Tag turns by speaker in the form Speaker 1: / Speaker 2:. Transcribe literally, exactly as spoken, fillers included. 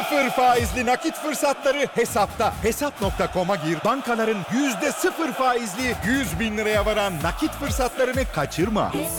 Speaker 1: Sıfır faizli nakit fırsatları hesapta. Hesap nokta com'a gir. Bankaların yüzde sıfır faizli yüz bin liraya varan nakit fırsatlarını kaçırma.